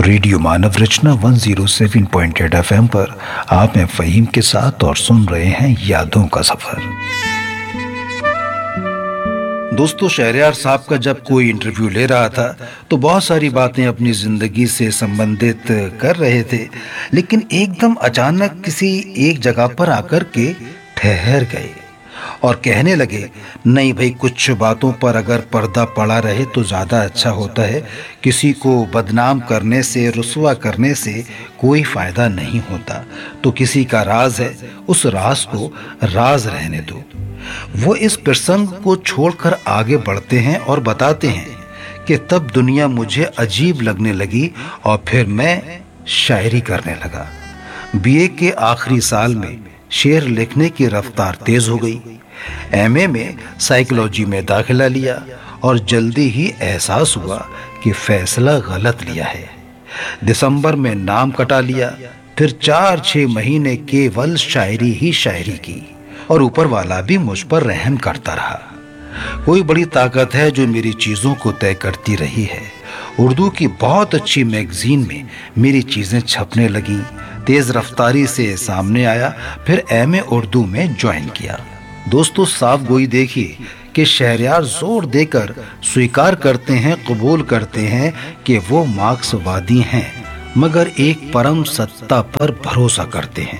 Radio मानव रचना 107.8 FM पर आप हैं फ़हीम के साथ और सुन रहे हैं यादों का सफर। दोस्तों, शहरयार साहब का जब कोई इंटरव्यू ले रहा था तो बहुत सारी बातें अपनी जिंदगी से संबंधित कर रहे थे, लेकिन एकदम अचानक किसी एक जगह पर आकर के ठहर गए और कहने लगे, नहीं भाई, कुछ बातों पर अगर पर्दा पड़ा रहे तो ज़्यादा अच्छा होता है। किसी को बदनाम करने से, रुसवा करने से कोई फ़ायदा नहीं होता। तो किसी का राज है, उस राज को राज रहने दो। वो इस प्रसंग को छोड़कर आगे बढ़ते हैं और बताते हैं कि तब दुनिया मुझे अजीब लगने लगी और फिर मैं शायरी करने लगा। बीए के आखिरी साल में शेर लिखने की रफ्तार तेज हो गई। एमए में साइकोलॉजी में दाखिला लिया और जल्दी ही एहसास हुआ कि फैसला गलत लिया है। दिसंबर में नाम कटा लिया, फिर 4-6 महीने केवल शायरी ही शायरी की और ऊपर वाला भी मुझ पर रहम करता रहा। कोई बड़ी ताकत है जो मेरी चीज़ों को तय करती रही है। उर्दू की बहुत अच्छी मैगजीन में मेरी चीज़ें छपने लगीं। तेज़ रफ्तारी से सामने आया, फिर एमए उर्दू में ज्वाइन किया। दोस्तों, साफ गोई देखिए कि शहरयार जोर देकर स्वीकार करते हैं, कबूल करते हैं कि वो मार्क्सवादी हैं, मगर एक परम सत्ता पर भरोसा करते हैं।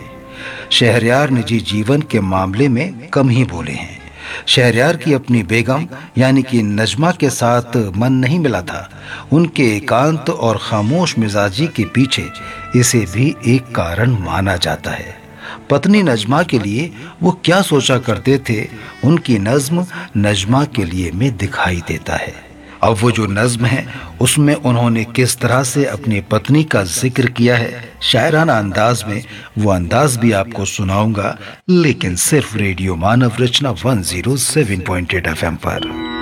शहरयार निजी जीवन के मामले में कम ही बोले हैं। शहरयार की अपनी बेगम यानी कि नजमा के साथ मन नहीं मिला था। उनके एकांत और खामोश मिजाजी के पीछे इसे भी एक कारण माना जाता है। पत्नी नजमा के लिए वो क्या सोचा करते थे, उनकी नज्म नजमा के लिए में दिखाई देता है। अब वो जो नज्म है उसमें उन्होंने किस तरह से अपनी पत्नी का जिक्र किया है शायराना अंदाज में, वो अंदाज भी आपको सुनाऊंगा, लेकिन सिर्फ रेडियो मानव रचना 107.8 FM पर।